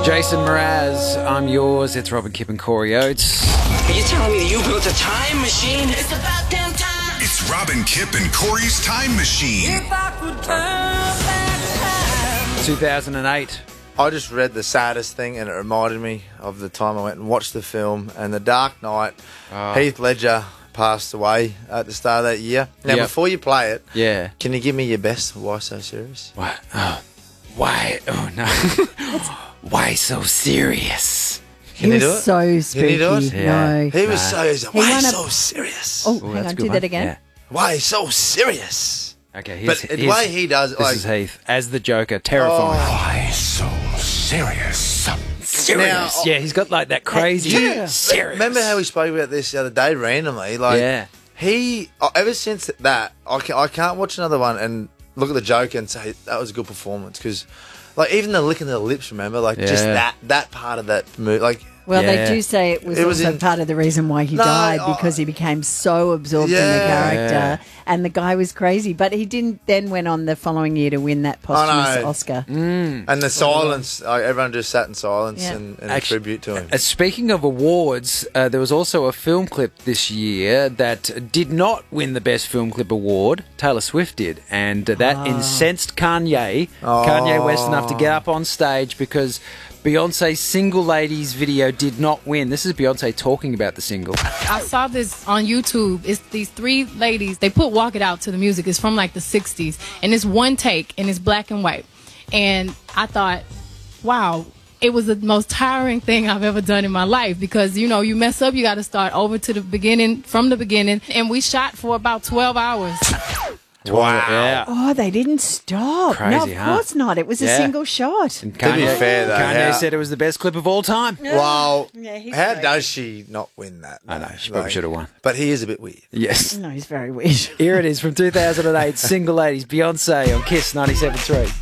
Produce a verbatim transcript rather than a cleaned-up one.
Jason Mraz, I'm yours. It's Robin Kipp and Corey Oates. Are you telling me that you built a time machine? It's about damn time. It's Robin Kipp and Corey's Time Machine. If I could turn back time. two thousand eight. I just read the saddest thing and it reminded me of the time I went and watched the film and The Dark Knight. Oh. Heath Ledger passed away at the start of that year. Now, Yep. before you play it, Yeah. can you give me your best Why So Serious? Why? Oh, why? Oh, no. Why so serious? Can he you was do it? so Can you spooky. do it? Yeah. No. He was so, he's like, why won a- so serious? Oh, Ooh, hang that's a on, good do one. that again. Yeah. Why so serious? Okay, But here's, the here's- way he does it, this like, is Heath as the Joker, terrifying. Why so serious? Serious. Now- yeah, he's got like that crazy. Yeah. Serious. Remember how we spoke about this the other day randomly? Like, Yeah. he, uh, ever since that, I, can, I can't watch another one and look at the Joker and say that was a good performance. Because, like, even the licking of the lips, remember? Like, just Yeah. that that part of that movie. Like, Well, Yeah. they do say it was It was also in- part of the reason why he No, died, oh. because he became so absorbed in the Yeah. character, and the guy was crazy. But he didn't then went on the following year to win that posthumous know. Oscar. and the silence, like, everyone just sat in silence Yeah. and, and Actu- a tribute to him. Uh, speaking of awards, uh, there was also a film clip this year that did not win the Best Film Clip award. Taylor Swift did, and uh, that incensed Kanye. Kanye West enough to get up on stage because Beyonce's Single Ladies video did not win. This is Beyonce talking about the single. I saw this on YouTube. It's these three ladies. They put Walk It Out to the music. It's from like the sixties. And it's one take and it's black and white. And I thought, wow, it was the most tiring thing I've ever done in my life because, you know, you mess up, you got to start over to the beginning, from the beginning. And we shot for about twelve hours. Wow. Yeah. Oh, they didn't stop. no, Crazy, of huh? course not. It was a Yeah. single shot. And To be fair, though, Kanye how- said it was the best clip of all time. Well, Yeah, he's how great. does she not win that? I know, though? she probably should have won. But he is a bit weird. Yes. No, he's very weird. Here it is from two thousand eight, Single Ladies, Beyonce on Kiss ninety-seven point three.